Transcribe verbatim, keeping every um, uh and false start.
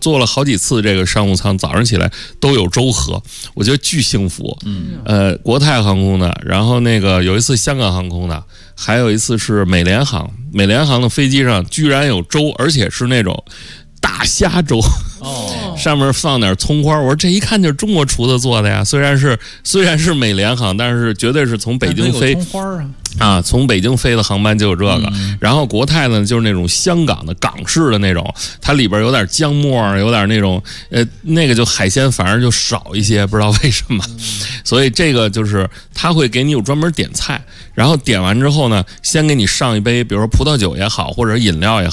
坐了好几次这个商务舱，早上起来都有粥喝，我觉得巨幸福。嗯，呃，国泰航空的，然后那个有一次香港航空的，还有一次是美联航，美联航的飞机上居然有粥，而且是那种大虾粥。哦，上面放点葱花，我说这一看就是中国厨子做的呀。虽然是虽然是美联航，但是绝对是从北京飞。 葱花啊。 啊，从北京飞的航班就有这个，嗯、然后国泰呢就是那种香港的港式的那种，它里边有点姜末，有点那种呃那个就海鲜反而就少一些，不知道为什么，嗯、所以这个就是他会给你有专门点菜，然后点完之后呢，先给你上一杯，比如说葡萄酒也好，或者饮料也好。